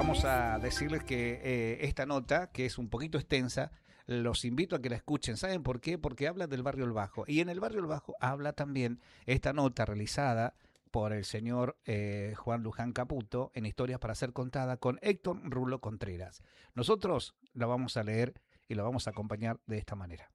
Vamos a decirles que esta nota, que es un poquito extensa, los invito a que la escuchen. ¿Saben por qué? Porque habla del barrio El Bajo. Y en el barrio El Bajo habla también esta nota realizada por el señor Juan Luján Caputo en Historias para ser contada con Héctor Rulo Contreras. Nosotros la vamos a leer y la vamos a acompañar de esta manera.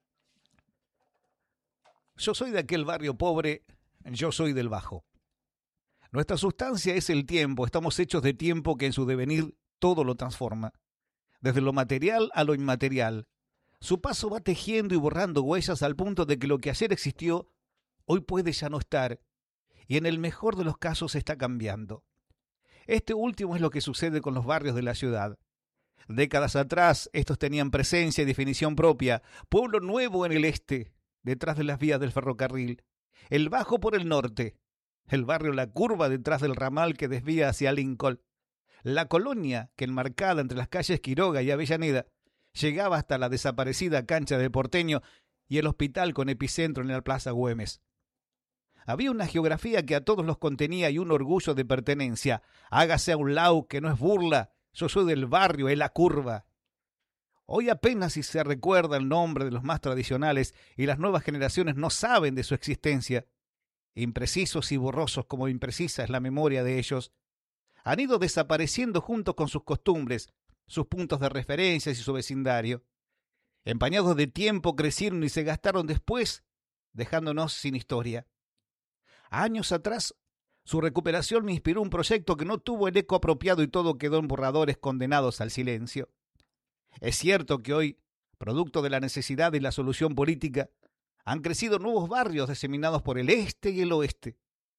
Yo soy de aquel barrio pobre, yo soy del Bajo. Nuestra sustancia es el tiempo, estamos hechos de tiempo que en su devenir todo lo transforma. Desde lo material a lo inmaterial. Su paso va tejiendo y borrando huellas al punto de que lo que ayer existió, hoy puede ya no estar, y en el mejor de los casos está cambiando. Este último es lo que sucede con los barrios de la ciudad. Décadas atrás, estos tenían presencia y definición propia, pueblo nuevo en el este, detrás de las vías del ferrocarril, el Bajo por el norte, el barrio La Curva detrás del ramal que desvía hacia Lincoln, la colonia que enmarcada entre las calles Quiroga y Avellaneda llegaba hasta la desaparecida cancha del Porteño y el hospital con epicentro en la Plaza Güemes. Había una geografía que a todos los contenía y un orgullo de pertenencia. Hágase a un lado que no es burla, yo soy del barrio, es La Curva. Hoy apenas si se recuerda el nombre de los más tradicionales y las nuevas generaciones no saben de su existencia. Imprecisos y borrosos como imprecisa es la memoria de ellos, han ido desapareciendo junto con sus costumbres, sus puntos de referencia y su vecindario. Empañados de tiempo crecieron y se gastaron después, dejándonos sin historia. Años atrás, su recuperación me inspiró un proyecto que no tuvo el eco apropiado y todo quedó en borradores condenados al silencio. Es cierto que hoy, producto de la necesidad y la solución política, han crecido nuevos barrios diseminados por el este y el oeste,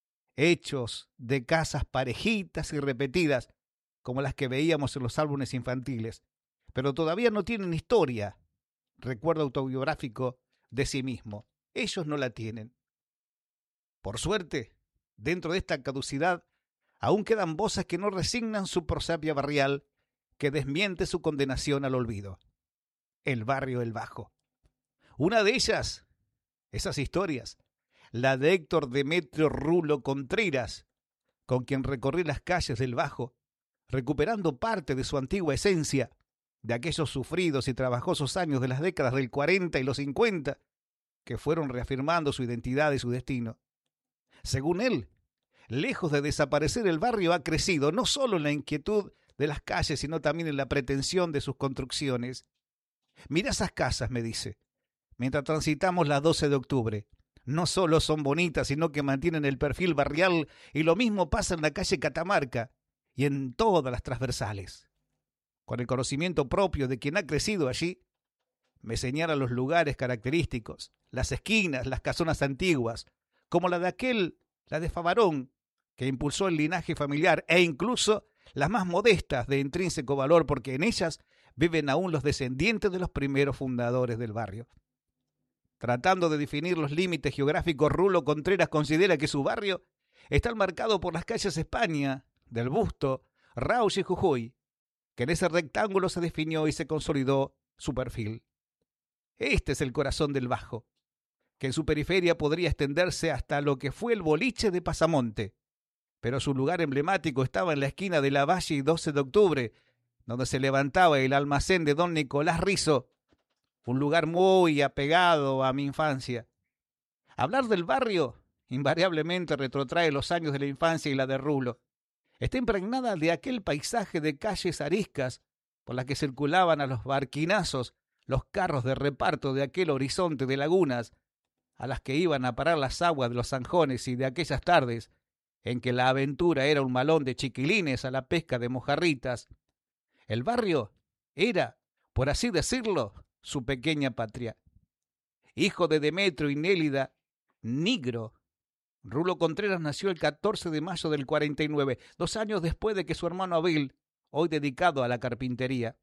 hechos de casas parejitas y repetidas, como las que veíamos en los álbumes infantiles, pero todavía no tienen historia, recuerdo autobiográfico de sí mismo. Ellos no la tienen. Por suerte, dentro de esta caducidad, aún quedan voces que no resignan su prosapia barrial, que desmiente su condenación al olvido. El barrio El Bajo. Una de ellas, esas historias, la de Héctor Demetrio Rulo Contreras, con quien recorrí las calles del Bajo, recuperando parte de su antigua esencia, de aquellos sufridos y trabajosos años de las décadas del 40 y los 50, que fueron reafirmando su identidad y su destino. Según él, lejos de desaparecer el barrio ha crecido, no solo en la inquietud de las calles, sino también en la pretensión de sus construcciones. Mira esas casas, me dice, mientras transitamos las 12 de octubre. No solo son bonitas, sino que mantienen el perfil barrial, y lo mismo pasa en la calle Catamarca y en todas las transversales. Con el conocimiento propio de quien ha crecido allí, me señala los lugares característicos, las esquinas, las casonas antiguas, como la de Favarón, que impulsó el linaje familiar, e incluso las más modestas de intrínseco valor, porque en ellas viven aún los descendientes de los primeros fundadores del barrio. Tratando de definir los límites geográficos, Rulo Contreras considera que su barrio está marcado por las calles España, del Busto, Rauch y Jujuy, que en ese rectángulo se definió y se consolidó su perfil. Este es el corazón del Bajo, que en su periferia podría extenderse hasta lo que fue el boliche de Pasamonte, pero su lugar emblemático estaba en la esquina de Lavalle y 12 de octubre, donde se levantaba el almacén de don Nicolás Rizo, un lugar muy apegado a mi infancia. Hablar del barrio invariablemente retrotrae los años de la infancia y la de Rulo. Está impregnada de aquel paisaje de calles ariscas por las que circulaban a los barquinazos los carros de reparto de aquel horizonte de lagunas a las que iban a parar las aguas de los zanjones y de aquellas tardes en que la aventura era un malón de chiquilines a la pesca de mojarritas. El barrio era, por así decirlo, su pequeña patria. Hijo de Demetrio y Nélida Nigro, Rulo Contreras nació el 14 de mayo del 49, 2 años después de que su hermano Abel, hoy dedicado a la carpintería.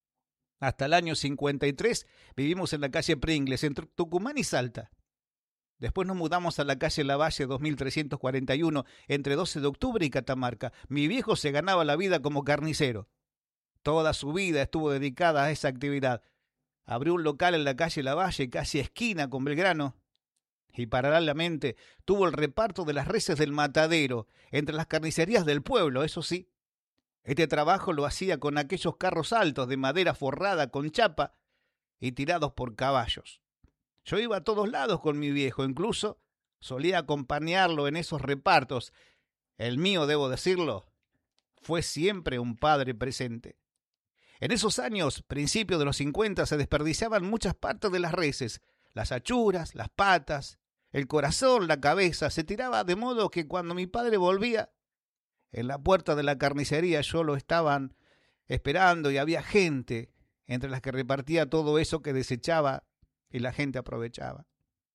Hasta el año 53 vivimos en la calle Pringles, entre Tucumán y Salta. Después nos mudamos a la calle Lavalle 2341, entre 12 de octubre y Catamarca. Mi viejo se ganaba la vida como carnicero. Toda su vida estuvo dedicada a esa actividad. Abrió un local en la calle Lavalle, casi esquina con Belgrano, y paralelamente tuvo el reparto de las reses del matadero, entre las carnicerías del pueblo, eso sí. Este trabajo lo hacía con aquellos carros altos de madera forrada con chapa y tirados por caballos. Yo iba a todos lados con mi viejo, incluso solía acompañarlo en esos repartos. El mío, debo decirlo, fue siempre un padre presente. En esos años, principios de los 50, se desperdiciaban muchas partes de las reses, las achuras, las patas, el corazón, la cabeza. Se tiraba de modo que cuando mi padre volvía, en la puerta de la carnicería yo lo estaban esperando y había gente entre las que repartía todo eso que desechaba y la gente aprovechaba.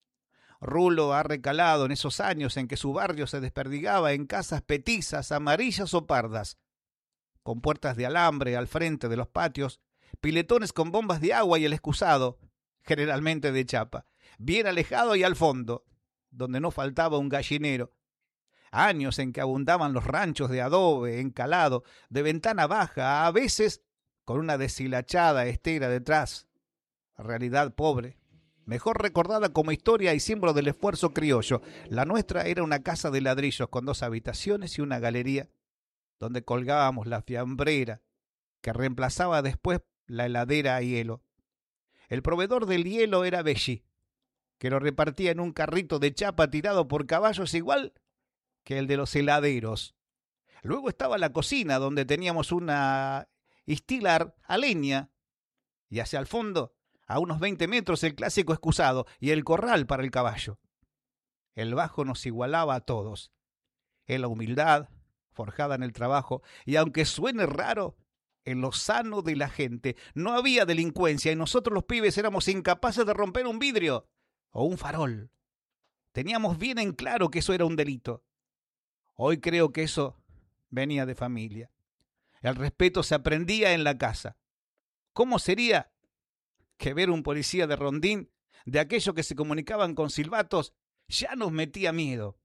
Rulo ha recalado en esos años en que su barrio se desperdigaba en casas petizas, amarillas o pardas, con puertas de alambre al frente de los patios, piletones con bombas de agua y el excusado, generalmente de chapa, bien alejado y al fondo, donde no faltaba un gallinero. Años en que abundaban los ranchos de adobe, encalado, de ventana baja, a veces con una deshilachada estera detrás. Realidad pobre, mejor recordada como historia y símbolo del esfuerzo criollo. La nuestra era una casa de ladrillos con 2 habitaciones y una galería, donde colgábamos la fiambrera, que reemplazaba después la heladera a hielo. El proveedor del hielo era Belli, que lo repartía en un carrito de chapa tirado por caballos igual que el de los heladeros. Luego estaba la cocina, donde teníamos una istilar a leña, y hacia el fondo, a unos 20 metros, el clásico excusado y el corral para el caballo. El bajo nos igualaba a todos. En la humildad, forjada en el trabajo, y aunque suene raro, en lo sano de la gente. No había delincuencia y nosotros los pibes éramos incapaces de romper un vidrio o un farol. Teníamos bien en claro que eso era un delito. Hoy creo que eso venía de familia. El respeto se aprendía en la casa. ¿Cómo sería que ver un policía de rondín, de aquellos que se comunicaban con silbatos, ya nos metía miedo?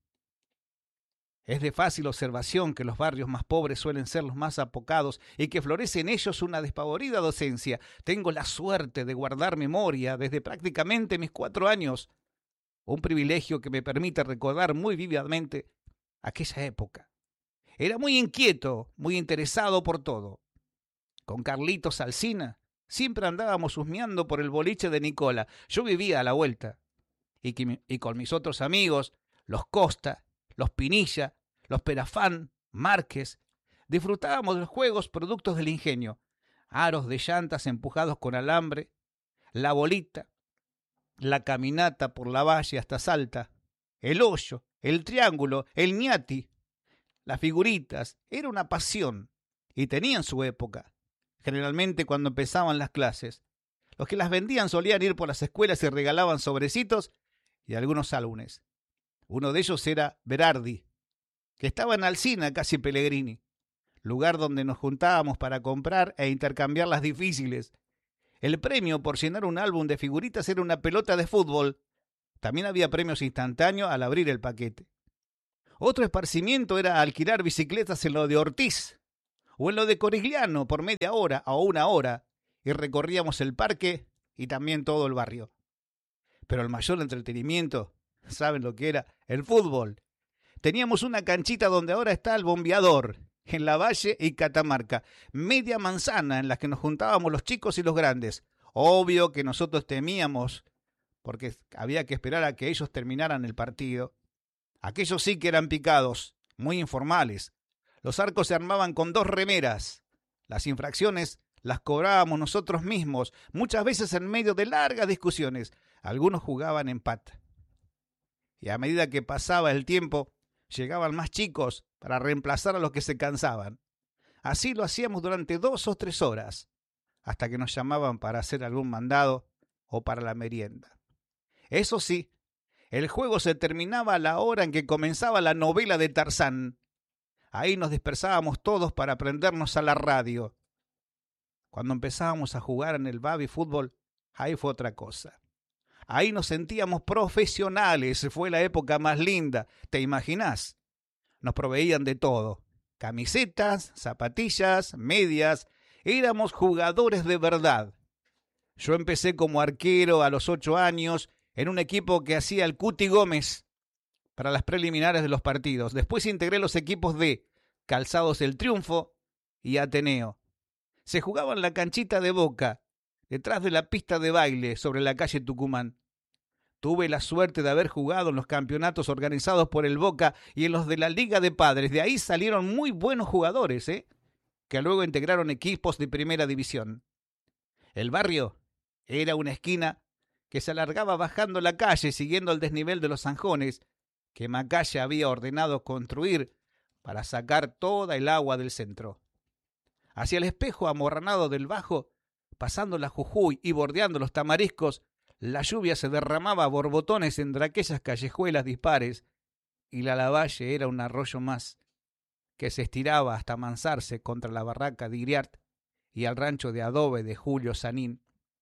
Es de fácil observación que los barrios más pobres suelen ser los más apocados y que florece en ellos una despavorida docencia. Tengo la suerte de guardar memoria desde prácticamente mis 4 años, un privilegio que me permite recordar muy vívidamente aquella época. Era muy inquieto, muy interesado por todo. Con Carlitos Alsina siempre andábamos husmeando por el boliche de Nicola. Yo vivía a la vuelta. Y con mis otros amigos, los Costa, los Pinilla, los Perafán, Márquez, disfrutábamos de los juegos productos del ingenio. Aros de llantas empujados con alambre, la bolita, la caminata por la valle hasta Salta, el hoyo, el triángulo, el ñati. Las figuritas, era una pasión y tenían su época. Generalmente cuando empezaban las clases, los que las vendían solían ir por las escuelas y regalaban sobrecitos y algunos álbumes. Uno de ellos era Berardi, que estaba en Alsina, casi Pellegrini, lugar donde nos juntábamos para comprar e intercambiar las difíciles. El premio por llenar un álbum de figuritas era una pelota de fútbol. También había premios instantáneos al abrir el paquete. Otro esparcimiento era alquilar bicicletas en lo de Ortiz o en lo de Corigliano por media hora o 1 hora y recorríamos el parque y también todo el barrio. Pero el mayor entretenimiento, ¿saben lo que era? El fútbol. Teníamos una canchita donde ahora está el Bombeador, en La Valle y Catamarca, media manzana en la que nos juntábamos los chicos y los grandes. Obvio que nosotros temíamos, porque había que esperar a que ellos terminaran el partido. Aquellos sí que eran picados, muy informales. Los arcos se armaban con 2 remeras. Las infracciones las cobrábamos nosotros mismos, muchas veces en medio de largas discusiones. Algunos jugaban empate. Y a medida que pasaba el tiempo, llegaban más chicos para reemplazar a los que se cansaban. Así lo hacíamos durante 2 o 3 horas, hasta que nos llamaban para hacer algún mandado o para la merienda. Eso sí, el juego se terminaba a la hora en que comenzaba la novela de Tarzán. Ahí nos dispersábamos todos para prendernos a la radio. Cuando empezábamos a jugar en el baby fútbol, ahí fue otra cosa. Ahí nos sentíamos profesionales, fue la época más linda, ¿te imaginás? Nos proveían de todo, camisetas, zapatillas, medias, éramos jugadores de verdad. Yo empecé como arquero a los 8 años en un equipo que hacía el Cuti Gómez para las preliminares de los partidos. Después integré los equipos de Calzados El Triunfo y Ateneo. Se jugaba en la canchita de Boca, detrás de la pista de baile sobre la calle Tucumán. Tuve la suerte de haber jugado en los campeonatos organizados por el Boca y en los de la Liga de Padres. De ahí salieron muy buenos jugadores, que luego integraron equipos de primera división. El barrio era una esquina que se alargaba bajando la calle siguiendo el desnivel de los zanjones que Macaya había ordenado construir para sacar toda el agua del centro. Hacia el espejo amorranado del Bajo, pasando la Jujuy y bordeando los tamariscos, la lluvia se derramaba a borbotones entre aquellas callejuelas dispares y la Lavalle era un arroyo más que se estiraba hasta amansarse contra la barraca de Iriart y al rancho de adobe de Julio Sanín.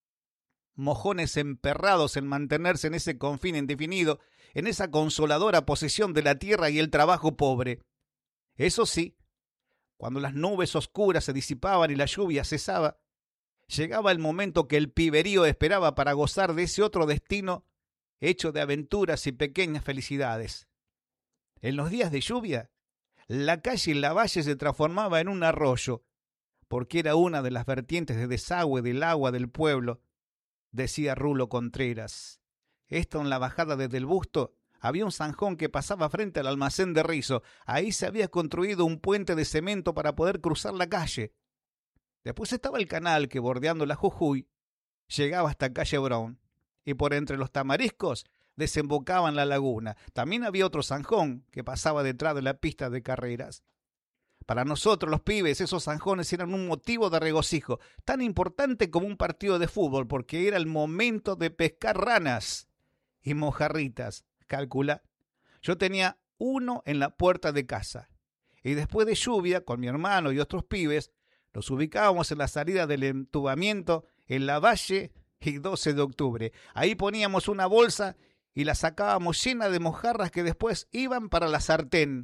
Mojones emperrados en mantenerse en ese confín indefinido, en esa consoladora posesión de la tierra y el trabajo pobre. Eso sí, cuando las nubes oscuras se disipaban y la lluvia cesaba, llegaba el momento que el piberío esperaba para gozar de ese otro destino hecho de aventuras y pequeñas felicidades. En los días de lluvia, la calle Lavalle se transformaba en un arroyo, porque era una de las vertientes de desagüe del agua del pueblo, decía Rulo Contreras. Esto en la bajada desde el Busto había un zanjón que pasaba frente al almacén de Rizo. Ahí se había construido un puente de cemento para poder cruzar la calle. Después estaba el canal que, bordeando la Jujuy, llegaba hasta calle Brown, y por entre los tamariscos desembocaba en la laguna. También había otro zanjón que pasaba detrás de la pista de carreras. Para nosotros, los pibes, esos zanjones eran un motivo de regocijo, tan importante como un partido de fútbol, porque era el momento de pescar ranas y mojarritas. Calcula, yo tenía uno en la puerta de casa, y después de lluvia, con mi hermano y otros pibes, nos ubicábamos en la salida del entubamiento en Lavalle y 12 de octubre. Ahí poníamos una bolsa y la sacábamos llena de mojarras que después iban para la sartén.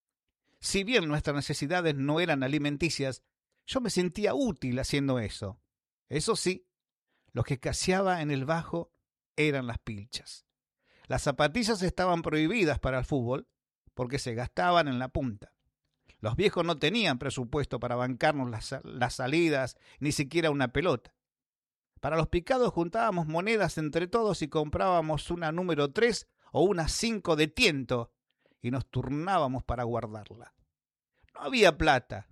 Si bien nuestras necesidades no eran alimenticias, yo me sentía útil haciendo eso. Eso sí, lo que escaseaba en el Bajo eran las pilchas. Las zapatillas estaban prohibidas para el fútbol porque se gastaban en la punta. Los viejos no tenían presupuesto para bancarnos las salidas, ni siquiera una pelota. Para los picados juntábamos monedas entre todos y comprábamos una número 3 o una 5 de tiento y nos turnábamos para guardarla. No había plata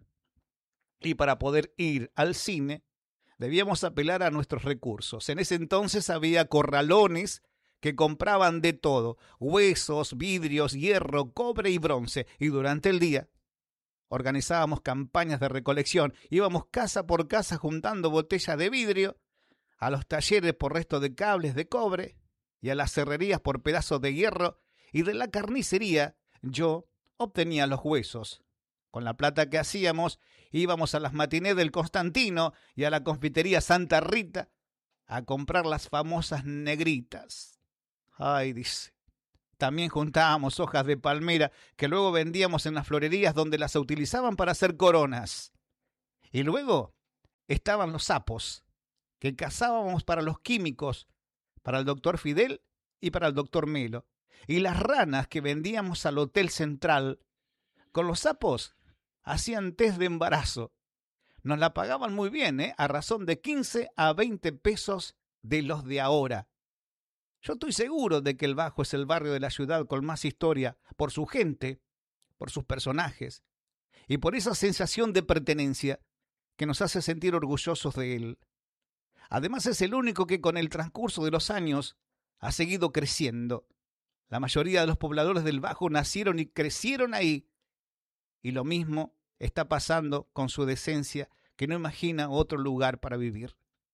y para poder ir al cine debíamos apelar a nuestros recursos. En ese entonces había corralones que compraban de todo: huesos, vidrios, hierro, cobre y bronce. Y durante el día organizábamos campañas de recolección. Íbamos casa por casa juntando botellas de vidrio, a los talleres por restos de cables de cobre y a las herrerías por pedazos de hierro, y de la carnicería yo obtenía los huesos. Con la plata que hacíamos íbamos a las matinés del Constantino y a la confitería Santa Rita a comprar las famosas negritas. Ay, dice. También juntábamos hojas de palmera que luego vendíamos en las florerías donde las utilizaban para hacer coronas. Y luego estaban los sapos que cazábamos para los químicos, para el doctor Fidel y para el doctor Melo. Y las ranas que vendíamos al Hotel Central. Con los sapos hacían test de embarazo. Nos la pagaban muy bien, a razón de 15 a 20 pesos de los de ahora. Yo estoy seguro de que el Bajo es el barrio de la ciudad con más historia, por su gente, por sus personajes y por esa sensación de pertenencia que nos hace sentir orgullosos de él. Además es el único que con el transcurso de los años ha seguido creciendo. La mayoría de los pobladores del Bajo nacieron y crecieron ahí, y lo mismo está pasando con su decencia, que no imagina otro lugar para vivir.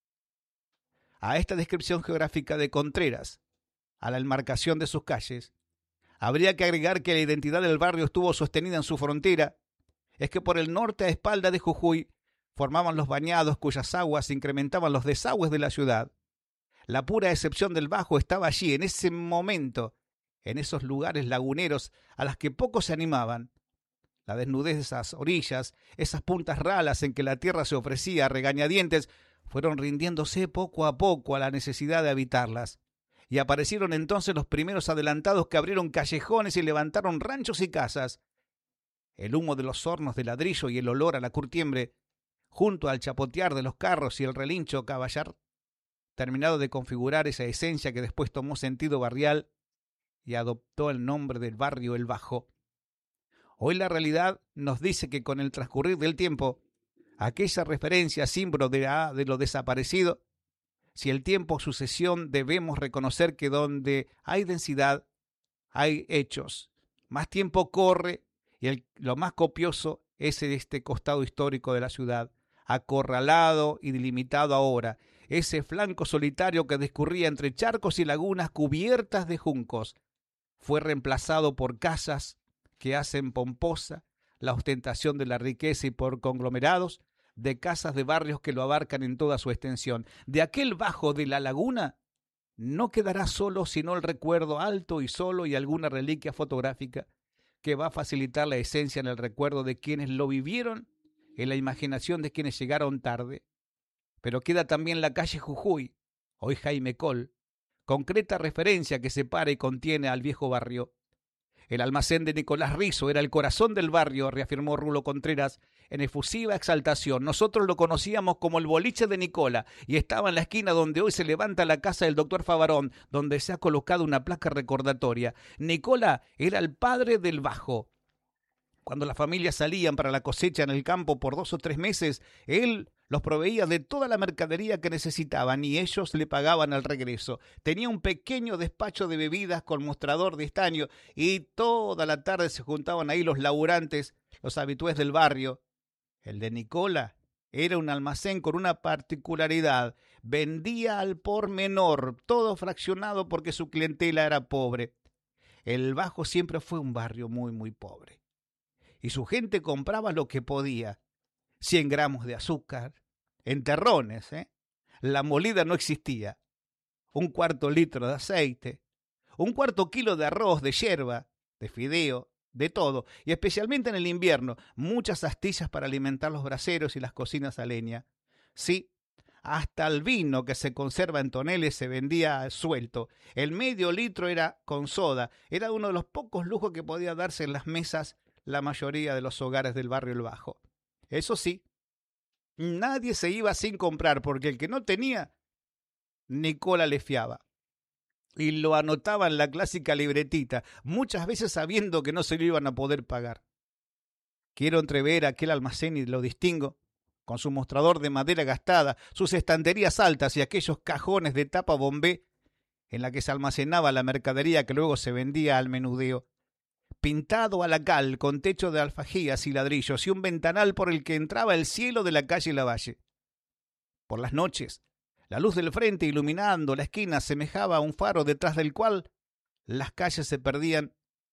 A esta descripción geográfica de Contreras, a la enmarcación de sus calles, habría que agregar que la identidad del barrio estuvo sostenida en su frontera. Es que por el norte, a espalda de Jujuy, formaban los bañados cuyas aguas incrementaban los desagües de la ciudad. La pura excepción del Bajo estaba allí, en ese momento, en esos lugares laguneros a las que pocos se animaban. La desnudez de esas orillas, esas puntas ralas en que la tierra se ofrecía a regañadientes, fueron rindiéndose poco a poco a la necesidad de habitarlas. Y aparecieron entonces los primeros adelantados que abrieron callejones y levantaron ranchos y casas. El humo de los hornos de ladrillo y el olor a la curtiembre, junto al chapotear de los carros y el relincho caballar, terminado de configurar esa esencia que después tomó sentido barrial y adoptó el nombre del barrio El Bajo. Hoy la realidad nos dice que con el transcurrir del tiempo, aquella referencia símbolo de lo desaparecido, si el tiempo sucesión debemos reconocer que donde hay densidad, hay hechos. Más tiempo corre y lo más copioso es este costado histórico de la ciudad, acorralado y delimitado ahora, ese flanco solitario que discurría entre charcos y lagunas cubiertas de juncos, fue reemplazado por casas que hacen pomposa la ostentación de la riqueza y por conglomerados de casas de barrios que lo abarcan en toda su extensión. De aquel Bajo de la laguna no quedará solo sino el recuerdo alto y solo y alguna reliquia fotográfica que va a facilitar la esencia en el recuerdo de quienes lo vivieron, en la imaginación de quienes llegaron tarde. Pero queda también la calle Jujuy, hoy Jaime Coll, concreta referencia que separa y contiene al viejo barrio. El almacén de Nicolás Rizo era el corazón del barrio, reafirmó Rulo Contreras en efusiva exaltación. Nosotros lo conocíamos como el boliche de Nicola y estaba en la esquina donde hoy se levanta la casa del doctor Favarón, donde se ha colocado una placa recordatoria. Nicola era el padre del Bajo. Cuando las familias salían para la cosecha en el campo por 2 o 3 meses, él los proveía de toda la mercadería que necesitaban y ellos le pagaban al regreso. Tenía un pequeño despacho de bebidas con mostrador de estaño y toda la tarde se juntaban ahí los laburantes, los habitués del barrio. El de Nicola era un almacén con una particularidad. Vendía al por menor, todo fraccionado porque su clientela era pobre. El Bajo siempre fue un barrio muy, muy pobre. Y su gente compraba lo que podía. 100 gramos de azúcar, en terrones, La molida no existía. 1/4 litro de aceite, 1/4 kilo de arroz, de yerba, de fideo, de todo. Y especialmente en el invierno, muchas astillas para alimentar los braseros y las cocinas a leña. Sí, hasta el vino que se conserva en toneles se vendía suelto. El medio litro era con soda. Era uno de los pocos lujos que podía darse en las mesas la mayoría de los hogares del barrio El Bajo. Eso sí, nadie se iba sin comprar, porque el que no tenía, Nicola le fiaba. Y lo anotaba en la clásica libretita, muchas veces sabiendo que no se lo iban a poder pagar. Quiero entrever aquel almacén y lo distingo, con su mostrador de madera gastada, sus estanterías altas y aquellos cajones de tapa bombé en la que se almacenaba la mercadería que luego se vendía al menudeo. Pintado a la cal, con techo de alfajías y ladrillos y un ventanal por el que entraba el cielo de la calle Lavalle. Por las noches, la luz del frente iluminando la esquina semejaba a un faro detrás del cual las calles se perdían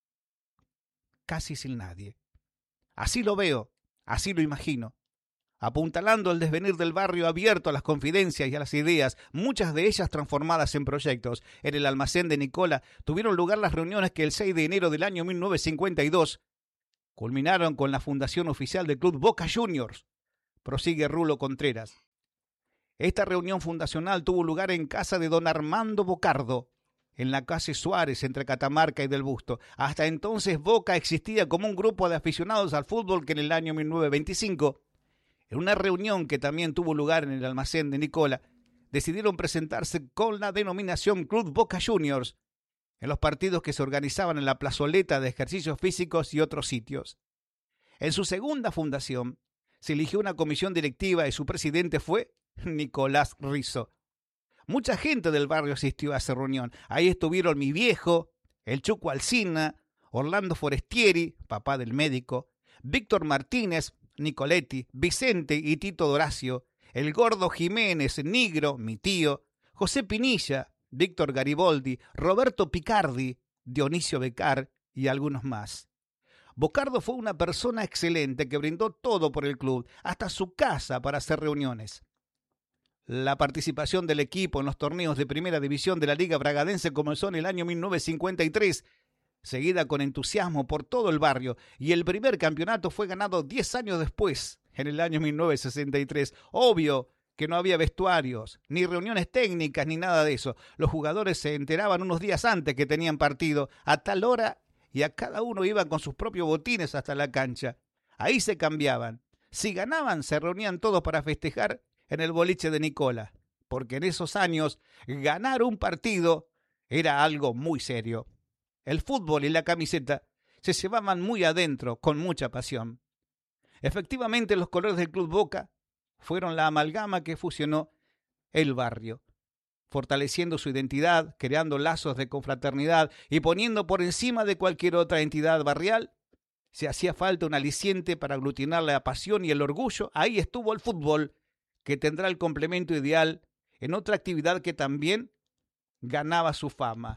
casi sin nadie. Así lo veo, así lo imagino, apuntalando el desvenir del barrio abierto a las confidencias y a las ideas, muchas de ellas transformadas en proyectos. En el almacén de Nicola tuvieron lugar las reuniones que el 6 de enero del año 1952 culminaron con la fundación oficial del Club Boca Juniors, prosigue Rulo Contreras. Esta reunión fundacional tuvo lugar en casa de don Armando Bocardo, en la calle Suárez, entre Catamarca y Del Busto. Hasta entonces Boca existía como un grupo de aficionados al fútbol que en el año 1925, en una reunión que también tuvo lugar en el almacén de Nicola, decidieron presentarse con la denominación Club Boca Juniors en los partidos que se organizaban en la plazoleta de ejercicios físicos y otros sitios. En su segunda fundación se eligió una comisión directiva y su presidente fue Nicolás Rizo. Mucha gente del barrio asistió a esa reunión. Ahí estuvieron mi viejo, el Chuco Alsina, Orlando Forestieri, papá del médico, Víctor Martínez, Nicoletti, Vicente y Tito Doracio, el Gordo Jiménez, Nigro, mi tío, José Pinilla, Víctor Gariboldi, Roberto Picardi, Dionisio Becar y algunos más. Bocardo fue una persona excelente que brindó todo por el club, hasta su casa para hacer reuniones. La participación del equipo en los torneos de primera división de la Liga Bragadense comenzó en el año 1953, seguida con entusiasmo por todo el barrio, y el primer campeonato fue ganado 10 años después, en el año 1963. Obvio que no había vestuarios, ni reuniones técnicas, ni nada de eso. Los jugadores se enteraban unos días antes que tenían partido, a tal hora y a cada uno iban con sus propios botines hasta la cancha. Ahí se cambiaban. Si ganaban, se reunían todos para festejar en el boliche de Nicola, porque en esos años ganar un partido era algo muy serio. El fútbol y la camiseta se llevaban muy adentro, con mucha pasión. Efectivamente, los colores del Club Boca fueron la amalgama que fusionó el barrio, fortaleciendo su identidad, creando lazos de confraternidad y poniendo por encima de cualquier otra entidad barrial. Si hacía falta un aliciente para aglutinar la pasión y el orgullo, ahí estuvo el fútbol, que tendrá el complemento ideal en otra actividad que también ganaba su fama: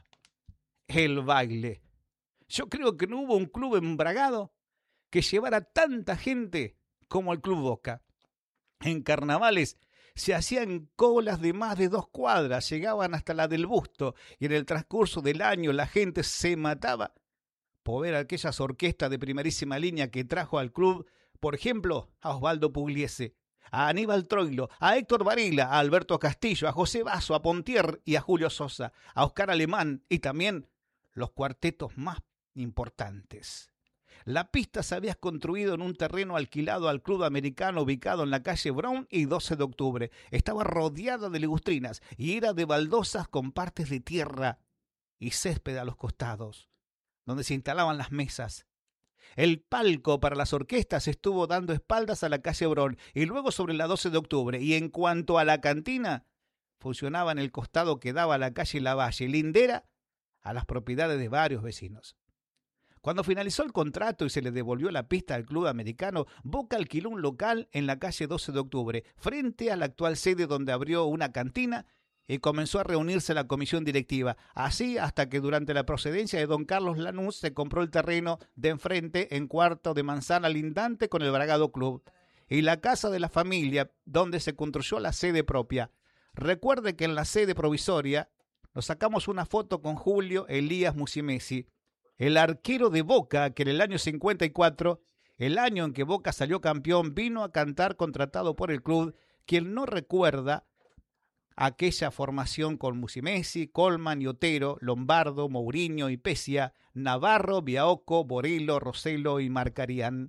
el baile. Yo creo que no hubo un club en Bragado que llevara tanta gente como el Club Boca. En carnavales se hacían colas de más de 2 cuadras, llegaban hasta la del Busto, y en el transcurso del año la gente se mataba por ver aquellas orquestas de primerísima línea que trajo al club, por ejemplo, a Osvaldo Pugliese, a Aníbal Troilo, a Héctor Varela, a Alberto Castillo, a José Basso, a Pontier y a Julio Sosa, a Oscar Alemán y también los cuartetos más importantes. La pista se había construido en un terreno alquilado al Club Americano ubicado en la calle Brown y 12 de octubre. Estaba rodeada de ligustrinas y era de baldosas con partes de tierra y césped a los costados, donde se instalaban las mesas. El palco para las orquestas estuvo dando espaldas a la calle Brown y luego sobre la 12 de octubre. Y en cuanto a la cantina, funcionaba en el costado que daba a la calle Lavalle, lindera a las propiedades de varios vecinos. Cuando finalizó el contrato y se le devolvió la pista al Club Americano, Boca alquiló un local en la calle 12 de octubre, frente a la actual sede donde abrió una cantina y comenzó a reunirse la comisión directiva. Así hasta que durante la procedencia de don Carlos Lanús se compró el terreno de enfrente en cuarto de manzana lindante con el Bragado Club y la casa de la familia donde se construyó la sede propia. Recuerde que en la sede provisoria nos sacamos una foto con Julio Elías Musimesi, el arquero de Boca, que en el año 54, el año en que Boca salió campeón, vino a cantar contratado por el club. Quien no recuerda aquella formación con Musimesi, Colman y Otero, Lombardo, Mourinho y Pesia, Navarro, Biaocco, Borello, Rossello y Marcarián.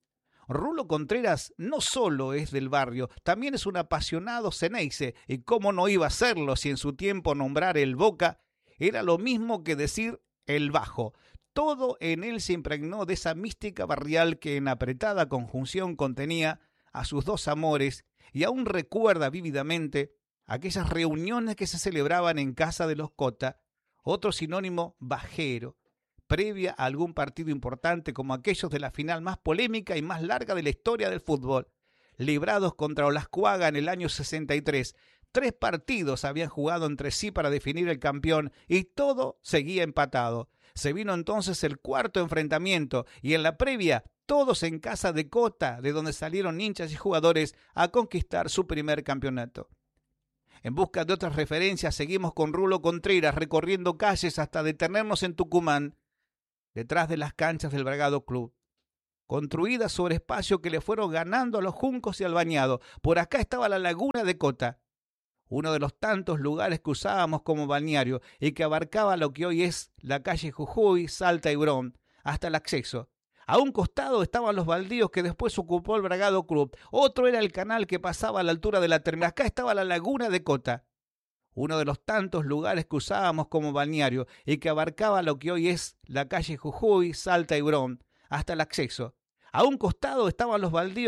Rulo Contreras no solo es del barrio, también es un apasionado Ceneice, y cómo no iba a serlo si en su tiempo nombrar el Boca era lo mismo que decir el Bajo. Todo en él se impregnó de esa mística barrial que en apretada conjunción contenía a sus dos amores, y aún recuerda vívidamente aquellas reuniones que se celebraban en casa de los Cota, otro sinónimo bajero, previa a algún partido importante como aquellos de la final más polémica y más larga de la historia del fútbol, librados contra Olascuaga en el año 63. 3 partidos habían jugado entre sí para definir el campeón y todo seguía empatado. Se vino entonces el cuarto enfrentamiento y en la previa todos en casa de Cota, de donde salieron hinchas y jugadores a conquistar su primer campeonato. En busca de otras referencias seguimos con Rulo Contreras recorriendo calles hasta detenernos en Tucumán, detrás de las canchas del Bragado Club, construidas sobre espacio que le fueron ganando a los juncos y al bañado. Por acá estaba la laguna de Cota, uno de los tantos lugares que usábamos como balneario y que abarcaba lo que hoy es la calle Jujuy, Salta y Bron, hasta el acceso. A un costado estaban los baldíos que después ocupó el Bragado Club. Otro era el canal que pasaba a la altura de la terminal. Acá estaba la laguna de Cota, uno de los tantos lugares que usábamos como balneario y que abarcaba lo que hoy es la calle Jujuy, Salta y Bron, hasta el acceso. A un costado estaban los baldíos